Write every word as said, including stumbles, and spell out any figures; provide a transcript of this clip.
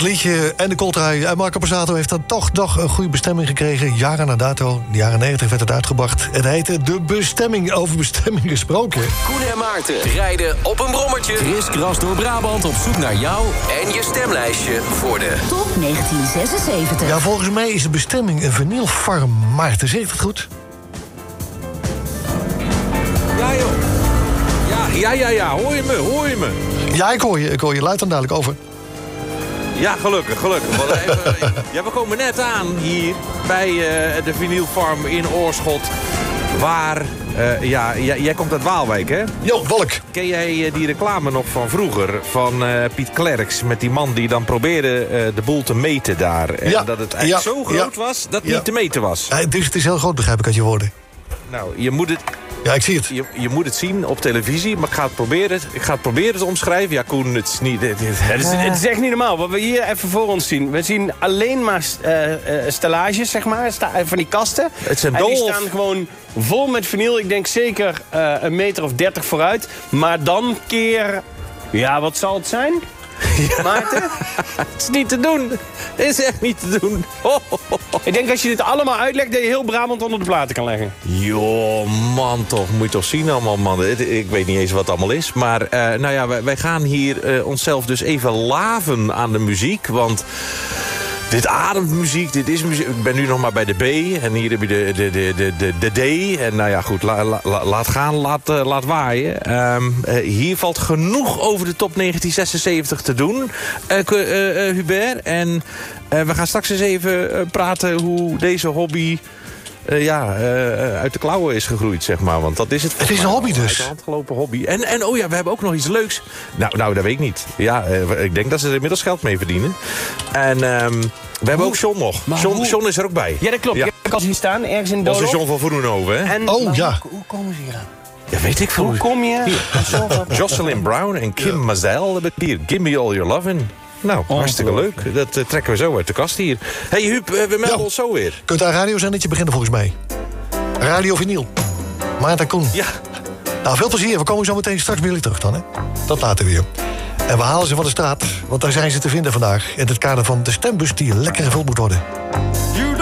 liedje en de coltrui. En Marco Borsato heeft dan toch nog een goede bestemming gekregen. Jaren na dato, in de jaren negentig werd het uitgebracht. Het heette De Bestemming. Over bestemming gesproken. Koen en Maarten rijden op een brommertje. Kriskras door Brabant op zoek naar jou en je stemlijstje voor de Top negentien zesenzeventig. Ja, volgens mij is de bestemming een vinylfarm. Maarten, zeg ik dat goed? Ja, joh. Ja, ja, ja, ja. Hoor je me, hoor je me? Ja, ik hoor je. Ik hoor je luid en duidelijk over. Ja, gelukkig, gelukkig. Want even, ja, we komen net aan hier bij uh, de vinylfarm in Oorschot. Waar, uh, ja, j- jij komt uit Waalwijk, hè? Jo, Walk. Ken jij uh, die reclame nog van vroeger? Van uh, Piet Klerks met die man die dan probeerde uh, de boel te meten daar. En Ja, dat het eigenlijk ja, zo groot ja, was dat het ja. niet te meten was. Ja, dus het is heel groot, begrijp ik uit je woorden. Nou, je moet het... Ja, ik zie het. Je, je moet het zien op televisie, maar ik ga het proberen, ik ga het proberen te omschrijven. Ja, Koen, het is niet... Het, het, Het is, het is echt niet normaal. Wat we hier even voor ons zien. We zien alleen maar uh, uh, stellages, zeg maar, sta, van die kasten. Het zijn en die dol- staan gewoon vol met vinyl. Ik denk zeker uh, een meter of dertig vooruit. Maar dan keer... Ja, wat zal het zijn? Ja. Maarten? Het is niet te doen. Het is echt niet te doen. Oh, oh, oh. Ik denk als je dit allemaal uitlegt, dat je heel Brabant onder de platen kan leggen. Joh, man, toch. Moet je toch zien allemaal, man. Ik weet niet eens wat het allemaal is. Maar uh, nou ja, wij, wij gaan hier uh, onszelf dus even laven aan de muziek. Want dit ademt muziek, dit is muziek. Ik ben nu nog maar bij de B. En hier heb je de, de, de, de, de, de D. En nou ja, goed, la, la, laat gaan, laat, uh, laat waaien. Um, uh, hier valt genoeg over de top negentien zesenzeventig te doen, uh, uh, uh, Hubert. En uh, we gaan straks eens even uh, praten hoe deze hobby... Uh, ja, uh, uit de klauwen is gegroeid, zeg maar. Want dat is het. Het is een hobby dus. Uit de hand gelopen hobby. En, en oh ja, we hebben ook nog iets leuks. Nou, nou dat weet ik niet. Ja, uh, ik denk dat ze er inmiddels geld mee verdienen. En um, we hebben ook John nog. John, hoe... John is er ook bij. Ja, dat klopt. Ja. Ik heb al zien staan, ergens in Dat is Dolof. John van Vroenhoven, hè? En, Oh, maar ja. Hoe, hoe komen ze hier aan? Ja, weet ik veel. Hoe kom je? Jocelyn Brown en Kim ja. Mazel heb ik hier. Give me all your lovin'. Nou, hartstikke leuk. Dat uh, trekken we zo uit de kast hier. Hé, hey, Huub, uh, we melden Ja. ons zo weer. Kunt daar een radiozendetje beginnen volgens mij. Radio Vinyl. Maarten Koen. Ja. Nou, veel plezier. We komen zo meteen straks bij jullie terug dan, hè? Dat later weer. En we halen ze van de straat, want daar zijn ze te vinden vandaag. In het kader van de stembus die lekker gevuld moet worden. You